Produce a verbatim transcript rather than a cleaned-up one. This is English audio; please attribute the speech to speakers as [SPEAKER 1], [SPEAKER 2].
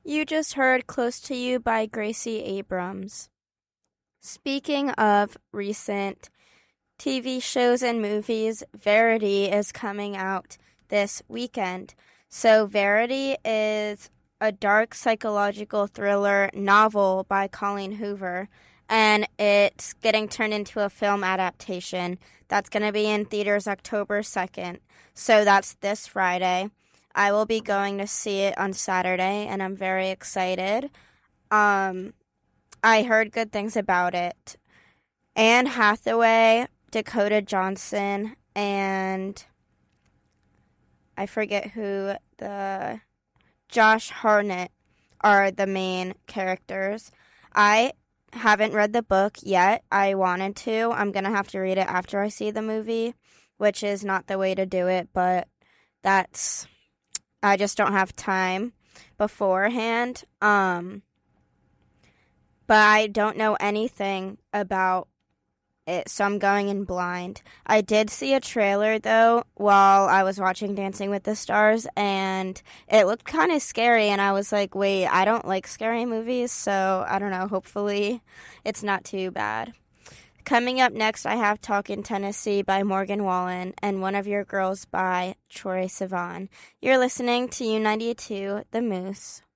[SPEAKER 1] You just heard Close to You by Gracie Abrams. Speaking of recent T V shows and movies, Verity is coming out this weekend. So, Verity is a dark psychological thriller novel by Colleen Hoover, and it's getting turned into a film adaptation that's going to be in theaters October second. So, that's this Friday. I will be going to see it on Saturday, and I'm very excited. Um, I heard good things about it. Anne Hathaway, Dakota Johnson, and I forget who the Josh Hartnett are the main characters. I haven't read the book yet. I wanted to. I'm going to have to read it after I see the movie, which is not the way to do it, but that's I just don't have time beforehand. Um, but I don't know anything about it, so I'm going in blind. I did see a trailer, though, while I was watching Dancing with the Stars, and it looked kind of scary, and I was like, wait, I don't like scary movies, so I don't know, hopefully it's not too bad. Coming up next, I have Talkin' Tennessee by Morgan Wallen and One of Your Girls by Troye Sivan. You're listening to U ninety-two, The Moose.